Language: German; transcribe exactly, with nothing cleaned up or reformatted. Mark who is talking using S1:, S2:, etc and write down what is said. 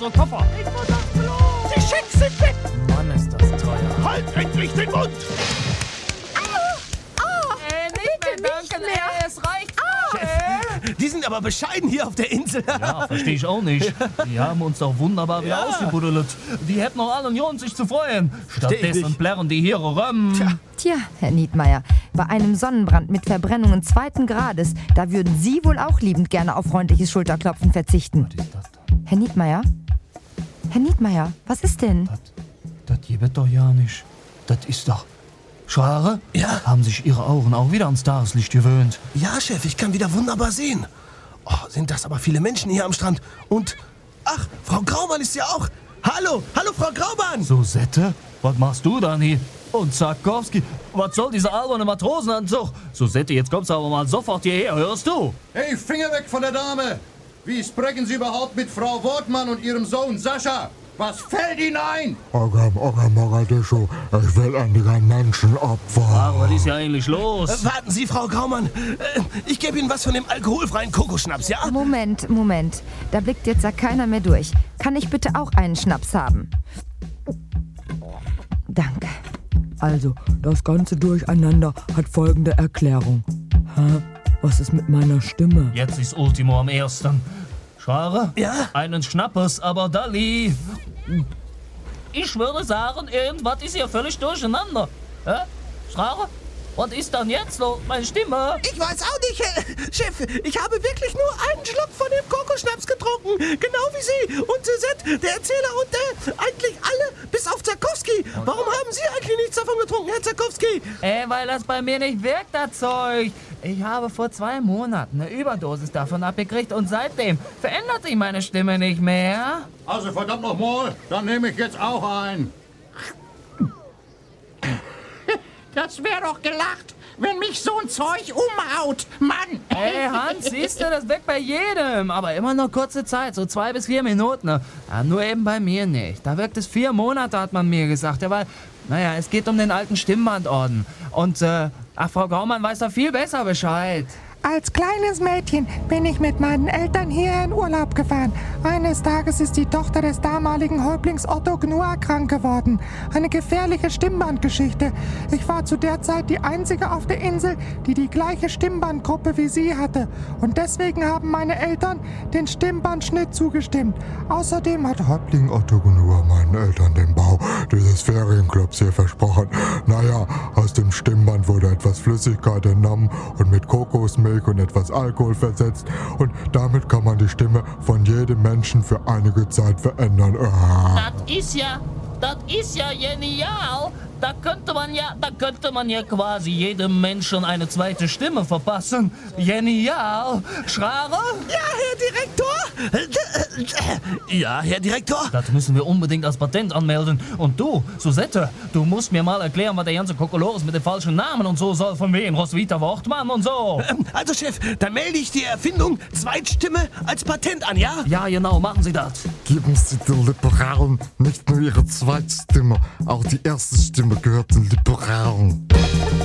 S1: unsere Koffer.
S2: Die Schecks sind weg!
S1: Mann, ist das teuer.
S2: Halt endlich den Mund!
S1: Äh, nicht mehr, danke, nee, es reicht.
S2: Die sind aber bescheiden hier auf der Insel.
S1: Ja, verstehe ich auch nicht. Die haben uns doch wunderbar wieder
S2: Ja.
S1: ausgebuddelt. Die hätten noch alle Grund, sich zu freuen.
S2: Versteh ich
S1: Stattdessen
S2: nicht.
S1: plärren die hier rum.
S2: Tja.
S3: Tja, Herr Niedmeyer, bei einem Sonnenbrand mit Verbrennungen zweiten Grades, da würden Sie wohl auch liebend gerne auf freundliches Schulterklopfen verzichten.
S1: Was ist das da?
S3: Herr Niedmeyer? Herr Niedmeyer, was ist denn?
S1: Das, das gibt doch ja nicht. Das ist doch... Schware?
S2: Ja?
S1: Haben sich Ihre Augen auch wieder ans Tageslicht gewöhnt?
S2: Ja, Chef, ich kann wieder wunderbar sehen. Oh, sind das aber viele Menschen hier am Strand. Und, ach, Frau Graumann ist ja auch. Hallo, hallo, Frau Graumann.
S1: Susette? Was machst du dann hier? Und Zakowski, was soll dieser alberne Matrosenanzug? Susette, jetzt kommst du aber mal sofort hierher, hörst du?
S4: Hey, Finger weg von der Dame! Wie sprechen Sie überhaupt mit Frau Wortmann und ihrem Sohn Sascha? Was fällt Ihnen ein?
S5: Ogam, Ogam, Mogadischu, ich will an die Menschenopfer.
S1: Ach, was ist ja eigentlich los?
S2: Äh, warten Sie, Frau Graumann. Äh, ich gebe Ihnen was von dem alkoholfreien Kokoschnaps, ja?
S3: Moment, Moment. Da blickt jetzt ja keiner mehr durch. Kann ich bitte auch einen Schnaps haben? Danke.
S6: Also, das ganze Durcheinander hat folgende Erklärung. Hä? Was ist mit meiner Stimme?
S1: Jetzt ist Ultimo am ersten. Schware?
S2: Ja?
S1: Einen Schnappes, aber Dalli. Ich würde sagen, irgendwas ist hier völlig durcheinander. Hä? Schware? Was ist dann jetzt so? Meine Stimme?
S2: Ich weiß auch nicht, äh, Chef. Ich habe wirklich nur einen Schluck von dem Kokoschnaps getrunken. Genau wie Sie und Suzette, der Erzähler und äh, eigentlich alle, bis auf Zakowski. Warum haben Sie eigentlich nichts davon getrunken, Herr Zakowski?
S1: Äh, weil das bei mir nicht wirkt, das Zeug. Ich habe vor zwei Monaten eine Überdosis davon abgekriegt und seitdem verändert sich meine Stimme nicht mehr.
S4: Also verdammt nochmal, dann nehme ich jetzt auch ein.
S7: Das wäre doch gelacht, wenn mich so ein Zeug umhaut, Mann.
S1: Ey, Hans, siehst du, das wirkt bei jedem. Aber immer nur kurze Zeit, so zwei bis vier Minuten. Ja, nur eben bei mir nicht. Da wirkt es vier Monate, hat man mir gesagt. Ja, weil, naja, es geht um den alten Stimmbandorden. Und, äh, ach, Frau Graumann weiß da viel besser Bescheid.
S8: Als kleines Mädchen bin ich mit meinen Eltern hier in Urlaub gefahren. Eines Tages ist die Tochter des damaligen Häuptlings Otto Gnua krank geworden. Eine gefährliche Stimmbandgeschichte. Ich war zu der Zeit die einzige auf der Insel, die die gleiche Stimmbandgruppe wie sie hatte. Und deswegen haben meine Eltern den Stimmbandschnitt zugestimmt. Außerdem hat
S5: Häuptling Otto Gnua meinen Eltern den Bau dieses Ferienclubs hier versprochen. Naja, aus dem Stimmband wurde etwas Flüssigkeit entnommen und mit Kokosmilch und etwas Alkohol versetzt. Und damit kann man die Stimme von jedem Menschen für einige Zeit verändern. Ah.
S1: Das ist ja, das ist ja genial. Da könnte man ja, da könnte man ja quasi jedem Menschen eine zweite Stimme verpassen. Genial. Schrare?
S2: Ja, Herr Direktor. Ja, Herr Direktor.
S1: Das müssen wir unbedingt als Patent anmelden. Und du, Susette, du musst mir mal erklären, was der ganze Kokolores mit dem falschen Namen und so soll. Von wem? Roswitha Wortmann und so.
S2: Ähm, Also, Chef, dann melde ich die Erfindung Zweitstimme als Patent an, ja?
S1: Ja, genau, machen Sie das.
S5: Geben Sie den Liberalen nicht nur ihre Zweitstimme, auch die erste Stimme gehört den Liberalen.